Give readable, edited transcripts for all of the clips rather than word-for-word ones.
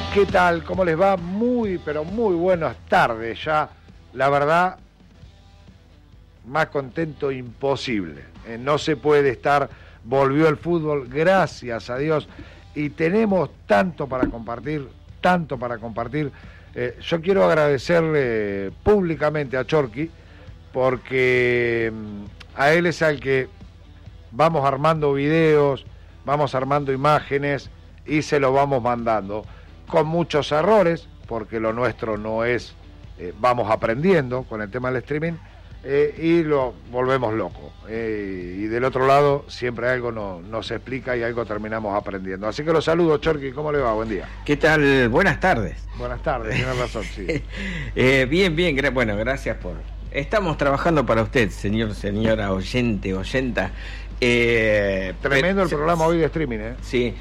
¿Qué tal? ¿Cómo les va? Muy, pero muy buenas tardes ya. La verdad, más contento imposible. No se puede estar. Volvió el fútbol, gracias a Dios. Y tenemos tanto para compartir, tanto para compartir. Yo quiero agradecerle públicamente a Chorqui, porque a él es al que vamos armando videos, vamos armando imágenes y se lo vamos mandando. Con muchos errores, porque lo nuestro no es, vamos aprendiendo con el tema del streaming, y lo volvemos loco. Y del otro lado siempre algo nos explica y algo terminamos aprendiendo. Así que los saludo, Chorqui, ¿cómo le va? Buen día. ¿Qué tal? Buenas tardes. Buenas tardes, tiene razón, sí. Bien, bueno, gracias por... Estamos trabajando para usted, señora oyenta. Tremendo el programa hoy de streaming, ¿eh? Sí,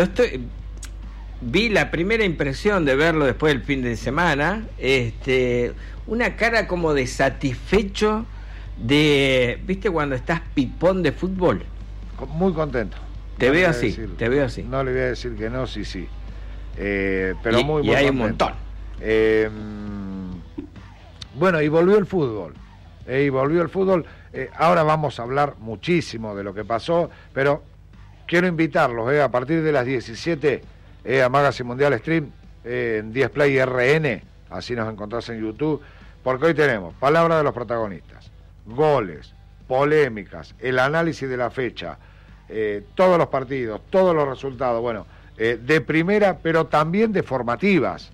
vi la primera impresión de verlo después del fin de semana, una cara como de satisfecho ¿viste cuando estás pipón de fútbol? Muy contento. Te veo así. No le voy a decir que no, sí. Pero muy hay contento. Un montón. Bueno, y volvió el fútbol. Ahora vamos a hablar muchísimo de lo que pasó, pero quiero invitarlos a partir de las 17 a Magazine Mundial Stream en 10 Play RN, así nos encontrás en YouTube, porque hoy tenemos palabra de los protagonistas, goles, polémicas, el análisis de la fecha, todos los partidos, todos los resultados, bueno, de primera, pero también de formativas,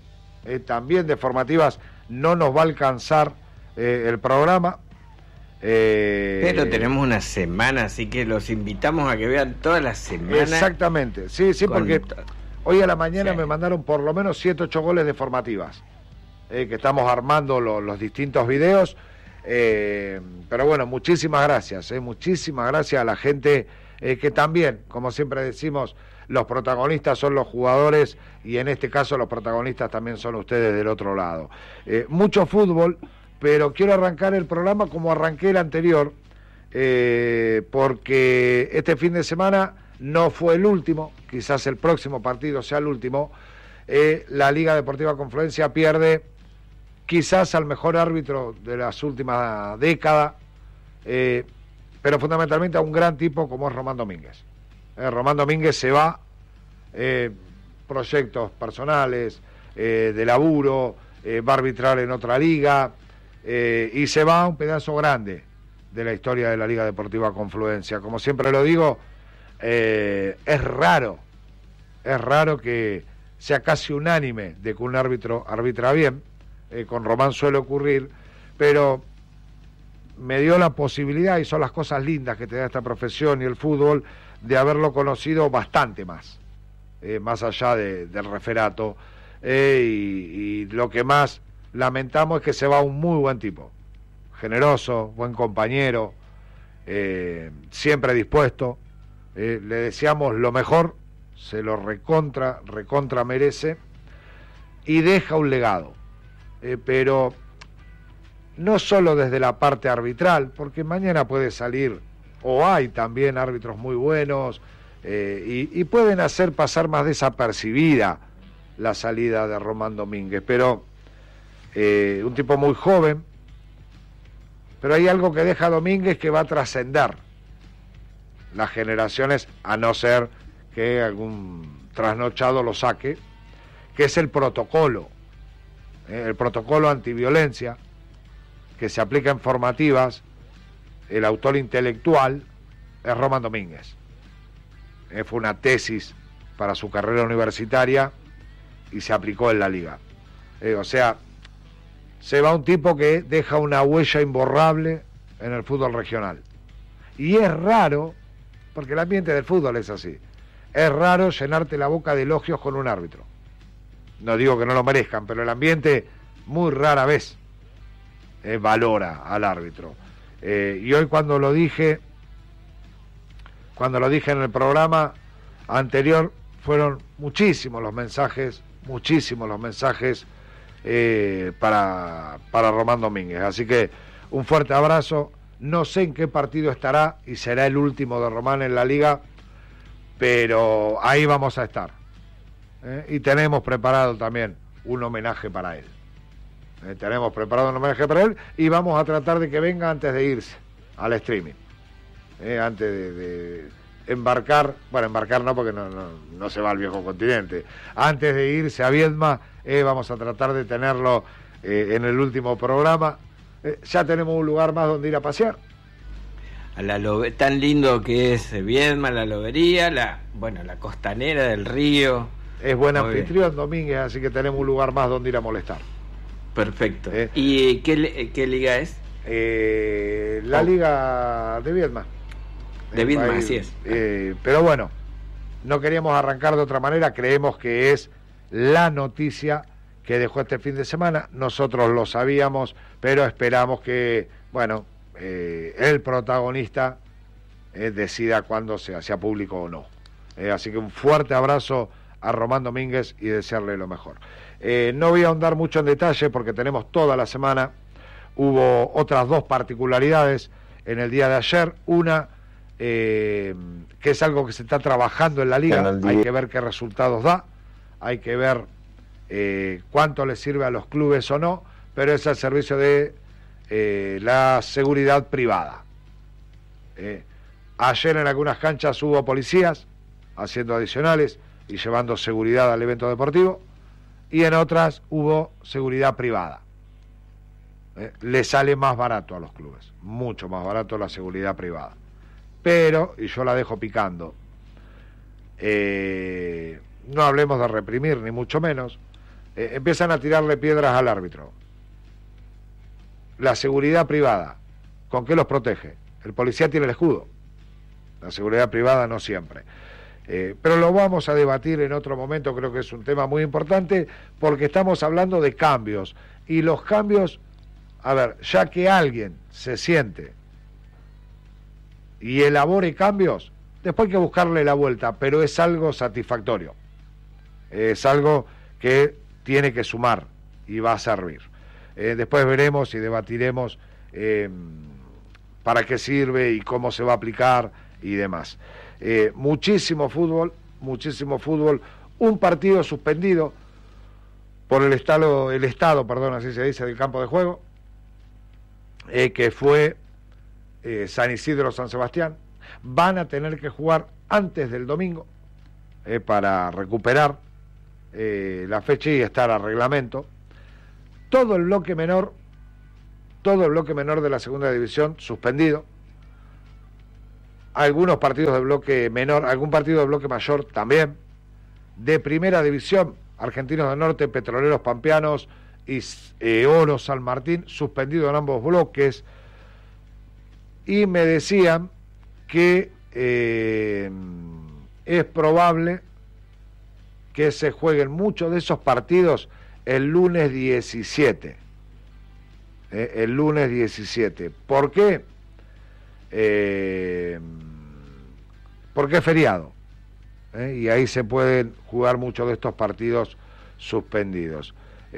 no nos va a alcanzar el programa. Pero tenemos una semana, así que los invitamos a que vean toda la semana. Exactamente, sí, porque hoy a la mañana me mandaron por lo menos 7, 8 goles de formativas, que estamos armando los distintos videos, pero bueno, muchísimas gracias a la gente que también, como siempre decimos, los protagonistas son los jugadores y en este caso los protagonistas también son ustedes del otro lado. Mucho fútbol, pero quiero arrancar el programa como arranqué el anterior, porque este fin de semana no fue el último, quizás el próximo partido sea el último. La Liga Deportiva Confluencia pierde quizás al mejor árbitro de las últimas décadas, pero fundamentalmente a un gran tipo como es Román Domínguez. Román Domínguez se va, proyectos personales, de laburo, va a arbitrar en otra liga, y se va a un pedazo grande de la historia de la Liga Deportiva Confluencia. Como siempre lo digo, es raro que sea casi unánime de que un árbitro arbitra bien, con Román suele ocurrir, pero me dio la posibilidad, y son las cosas lindas que te da esta profesión y el fútbol, de haberlo conocido bastante más allá del referato, y lo que más lamentamos es que se va un muy buen tipo, generoso, buen compañero, siempre dispuesto, le deseamos lo mejor, se lo recontra merece, y deja un legado, pero no solo desde la parte arbitral, porque mañana puede salir, o hay también árbitros muy buenos, y pueden hacer pasar más desapercibida la salida de Román Domínguez, pero un tipo muy joven, pero hay algo que deja Domínguez que va a trascender las generaciones, a no ser que algún trasnochado lo saque, que es el protocolo antiviolencia que se aplica en formativas. El autor intelectual es Román Domínguez. Fue una tesis para su carrera universitaria y se aplicó en la liga. O sea, se va un tipo que deja una huella imborrable en el fútbol regional. Y es raro, porque el ambiente del fútbol es así, es raro llenarte la boca de elogios con un árbitro. No digo que no lo merezcan, pero el ambiente muy rara vez valora al árbitro. Y hoy cuando lo dije en el programa anterior, fueron muchísimos los mensajes para Román Domínguez. Así que un fuerte abrazo. No sé en qué partido estará y será el último de Román en la liga, pero ahí vamos a estar. Y tenemos preparado también un homenaje para él. Tenemos preparado un homenaje para él y vamos a tratar de que venga antes de irse al streaming. Antes de embarcar, bueno, embarcar no, porque no se va al viejo continente. Antes de irse a Viedma, vamos a tratar de tenerlo en el último programa. Ya tenemos un lugar más donde ir a pasear. Tan lindo que es Viedma, la lobería, la costanera del río. Es buen anfitrión Domínguez, así que tenemos un lugar más donde ir a molestar. Perfecto. ¿Y qué liga es? La liga de Viedma. De Viedma, así es. Pero bueno, no queríamos arrancar de otra manera, creemos que es la noticia que dejó este fin de semana. Nosotros lo sabíamos, pero esperamos que, bueno, el protagonista decida cuándo sea público o no. Así que un fuerte abrazo a Román Domínguez y desearle lo mejor. No voy a ahondar mucho en detalle porque tenemos toda la semana. Hubo otras dos particularidades en el día de ayer. Una, que es algo que se está trabajando en la liga. Hay que ver qué resultados da. Hay que ver cuánto le sirve a los clubes o no. Pero es al servicio de la seguridad privada. Ayer en algunas canchas hubo policías haciendo adicionales y llevando seguridad al evento deportivo, y en otras hubo seguridad privada. Le sale más barato a los clubes, mucho más barato la seguridad privada. Pero, y yo la dejo picando, no hablemos de reprimir, ni mucho menos, empiezan a tirarle piedras al árbitro. La seguridad privada, ¿con qué los protege? El policía tiene el escudo, la seguridad privada no siempre. Pero lo vamos a debatir en otro momento, creo que es un tema muy importante, porque estamos hablando de cambios, y los cambios, a ver, ya que alguien se siente y elabore cambios, después hay que buscarle la vuelta, pero es algo satisfactorio, es algo que tiene que sumar y va a servir. Después veremos y debatiremos para qué sirve y cómo se va a aplicar y demás. Muchísimo fútbol, un partido suspendido por el estado, así se dice, del campo de juego, que fue San Isidro San Sebastián. Van a tener que jugar antes del domingo para recuperar la fecha y estar a reglamento. Todo el bloque menor de la segunda división suspendido. Algunos partidos de bloque menor, algún partido de bloque mayor también. De primera división, Argentinos del Norte, Petroleros Pampeanos y Oro San Martín, suspendido en ambos bloques. Y me decían que es probable que se jueguen muchos de esos partidos el lunes 17. El lunes 17. ¿Por qué? Porque es feriado, y ahí se pueden jugar muchos de estos partidos suspendidos.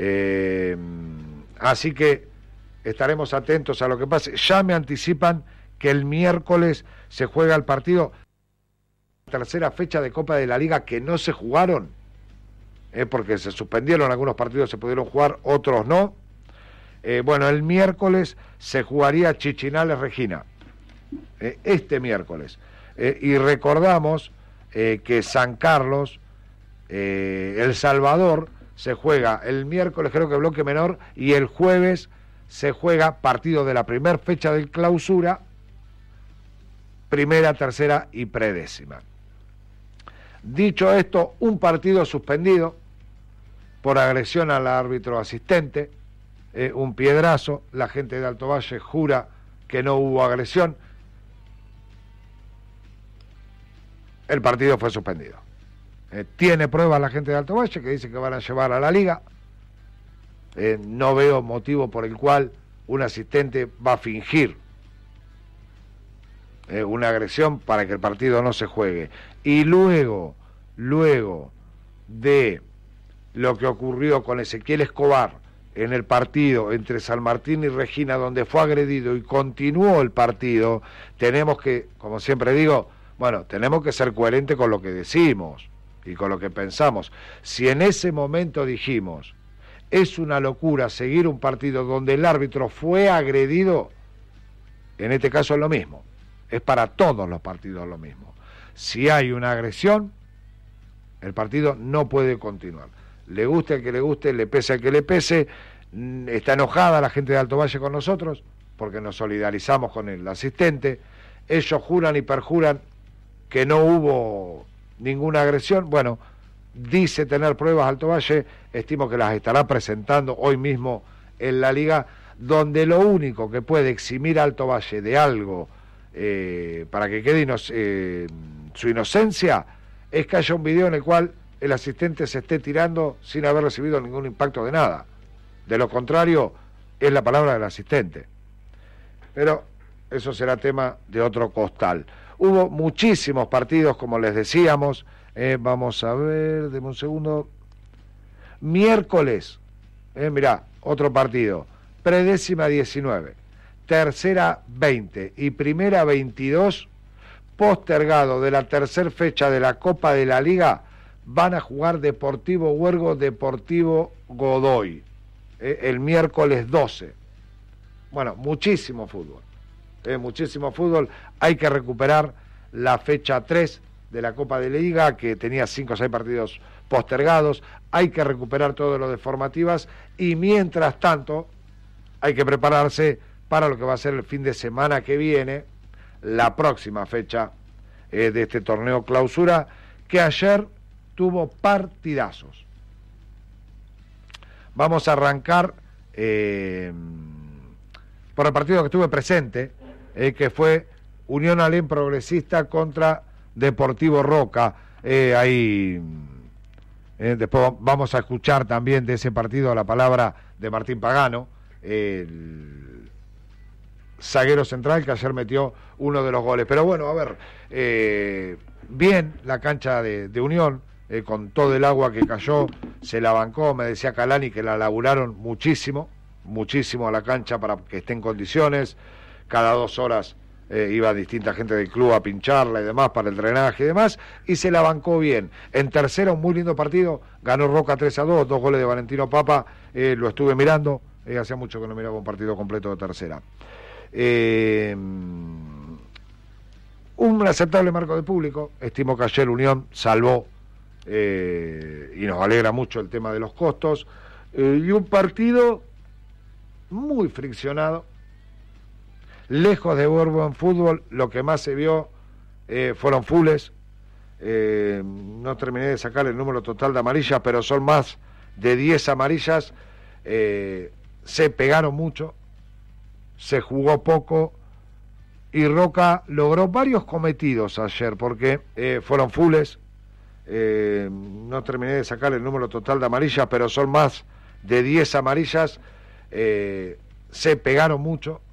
Así que estaremos atentos a lo que pase. Ya me anticipan que el miércoles se juega el partido, tercera fecha de Copa de la Liga que no se jugaron, porque se suspendieron algunos partidos, se pudieron jugar, otros no. Bueno, el miércoles se jugaría Chichinales Regina, este miércoles. Y recordamos que San Carlos, El Salvador, se juega el miércoles, creo que bloque menor, y el jueves se juega partido de la primera fecha del clausura, primera, tercera y predécima. Dicho esto, un partido suspendido por agresión al árbitro asistente, un piedrazo. La gente de Alto Valle jura que no hubo agresión. El partido fue suspendido. Tiene pruebas la gente de Alto Valle que dice que van a llevar a la liga. No veo motivo por el cual un asistente va a fingir una agresión para que el partido no se juegue. Y luego de lo que ocurrió con Ezequiel Escobar en el partido entre San Martín y Regina, donde fue agredido y continuó el partido, tenemos que, como siempre digo, tenemos que ser coherentes con lo que decimos. y con lo que pensamos. Si en ese momento dijimos, es una locura seguir un partido donde el árbitro fue agredido, en este caso es lo mismo. Es para todos los partidos lo mismo. Si hay una agresión, el partido no puede continuar. Le guste al que le guste, le pese al que le pese. Está enojada la gente de Alto Valle con nosotros, porque nos solidarizamos con el asistente. Ellos juran y perjuran que no hubo ninguna agresión. Bueno, dice tener pruebas Alto Valle, estimo que las estará presentando hoy mismo en la liga, donde lo único que puede eximir a Alto Valle de algo para que quede su inocencia es que haya un video en el cual el asistente se esté tirando sin haber recibido ningún impacto de nada. De lo contrario, es la palabra del asistente. Pero eso será tema de otro costal. Hubo muchísimos partidos, como les decíamos. Vamos a ver, deme un segundo. Miércoles, mirá, otro partido. Predécima 19, tercera 20 y primera 22, postergado de la tercera fecha de la Copa de la Liga, van a jugar Deportivo Huergo, Deportivo Godoy, el miércoles 12. Bueno, muchísimo fútbol, muchísimo fútbol. Hay que recuperar la fecha 3 de la Copa de la Liga, que tenía 5 o 6 partidos postergados. Hay que recuperar todo lo de formativas y mientras tanto hay que prepararse para lo que va a ser el fin de semana que viene, la próxima fecha de este torneo clausura, que ayer tuvo partidazos. Vamos a arrancar por el partido que estuve presente, que fue Unión Alén Progresista contra Deportivo Roca. Después vamos a escuchar también de ese partido la palabra de Martín Pagano, el zaguero central que ayer metió uno de los goles. Pero bueno, a ver, bien la cancha de Unión, con todo el agua que cayó, se la bancó. Me decía Calani que la laburaron muchísimo a la cancha para que esté en condiciones. Cada 2 horas iba distinta gente del club a pincharla y demás para el drenaje y demás, y se la bancó bien. En tercera, un muy lindo partido, ganó Roca 3-2, 2 goles de Valentino Papa, lo estuve mirando, hacía mucho que no miraba un partido completo de tercera. Un aceptable marco de público, estimo que ayer Unión salvó, y nos alegra mucho el tema de los costos, y un partido muy friccionado, lejos de ver buen fútbol. Lo que más se vio fueron fules. No terminé de sacar el número total de amarillas, pero son más de 10 amarillas. Se pegaron mucho, se jugó poco, y Roca logró varios cometidos ayer, porque fueron fules. No terminé de sacar el número total de amarillas, pero son más de 10 amarillas. Se pegaron mucho,